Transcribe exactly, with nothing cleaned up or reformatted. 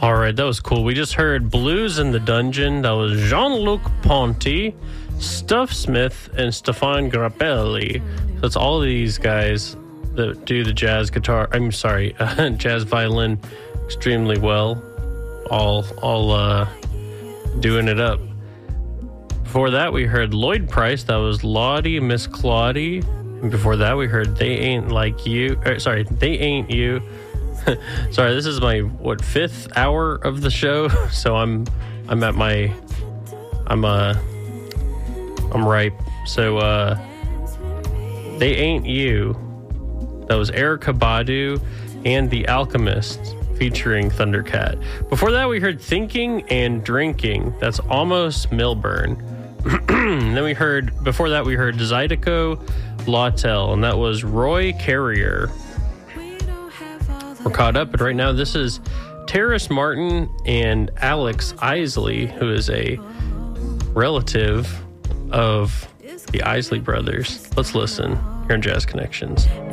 All right, that was cool. We just heard Blues in the Dungeon. That was Jean-Luc Ponty, Stuff Smith, and Stefan Grappelli. So it's all of these guys that do the jazz guitar. I'm sorry, uh, jazz violin extremely well. All, all uh, doing it up. Before that, we heard Lloyd Price. That was Lottie, Miss Claudie. And before that, we heard They Ain't Like You. Or, sorry, They Ain't You. Sorry, this is my what fifth hour of the show, so I'm I'm at my I'm uh I'm ripe. So uh They Ain't You. That was Erykah Badu and The Alchemist featuring Thundercat. Before that, we heard Thinking and Drinking. That's Almost Milburn. Then we heard before that we heard Zydeco Lawtel, and that was Roy Carrier. We're caught up, but right now this is Terrace Martin and Alex Isley, who is a relative of the Isley brothers. Let's listen here on Jazz Connections.